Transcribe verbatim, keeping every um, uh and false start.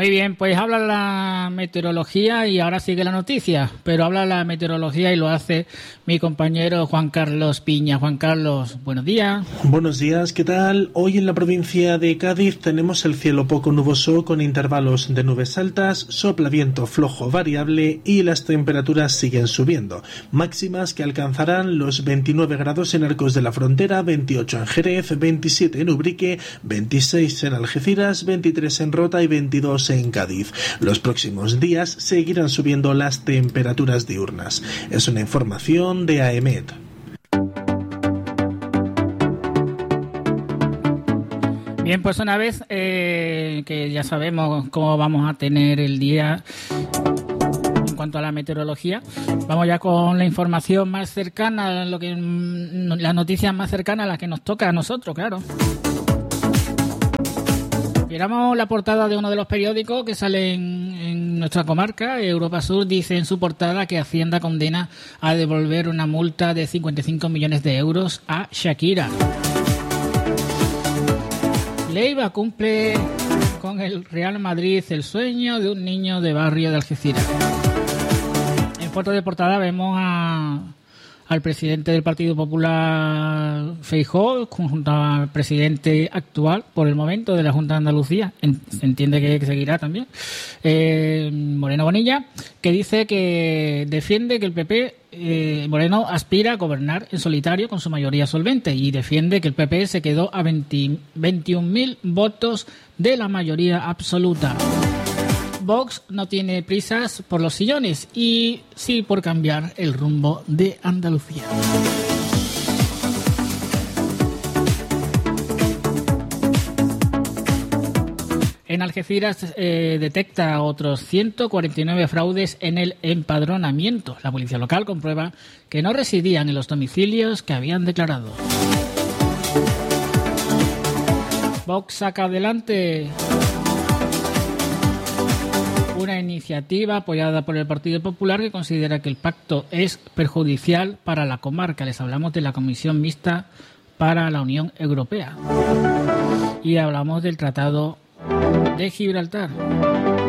Muy bien, pues habla la meteorología y ahora sigue la noticia, pero habla la meteorología y lo hace mi compañero Juan Carlos Piña. Juan Carlos, buenos días. Buenos días, ¿qué tal? Hoy en la provincia de Cádiz tenemos el cielo poco nuboso con intervalos de nubes altas, sopla viento flojo variable y las temperaturas siguen subiendo. Máximas que alcanzarán los veintinueve grados en Arcos de la Frontera, veintiocho en Jerez, veintisiete en Ubrique, veintiséis en Algeciras, veintitrés en Rota y veintidós en Cádiz. Los próximos días seguirán subiendo las temperaturas diurnas. Es una información de AEMET. Bien, pues una vez eh, que ya sabemos cómo vamos a tener el día en cuanto a la meteorología, vamos ya con la información más cercana, lo que las noticias más cercanas a las que nos toca a nosotros, claro. Miramos la portada de uno de los periódicos que sale en, en nuestra comarca. Europa Sur dice en su portada que Hacienda condena a devolver una multa de cincuenta y cinco millones de euros a Shakira. Leiva cumple con el Real Madrid el sueño de un niño de barrio de Algeciras. En foto de portada vemos a... al presidente del Partido Popular, Feijóo, junto al presidente actual, por el momento, de la Junta de Andalucía, se entiende que seguirá también, eh, Moreno Bonilla, que dice que defiende que el P P, eh, Moreno aspira a gobernar en solitario con su mayoría solvente y defiende que el P P se quedó a veintiún mil votos de la mayoría absoluta. Vox no tiene prisas por los sillones y sí por cambiar el rumbo de Andalucía. En Algeciras eh, detecta otros ciento cuarenta y nueve fraudes en el empadronamiento. La policía local comprueba que no residían en los domicilios que habían declarado. Vox saca adelante una iniciativa apoyada por el Partido Popular que considera que el pacto es perjudicial para la comarca. Les hablamos de la Comisión Mixta para la Unión Europea y hablamos del Tratado de Gibraltar.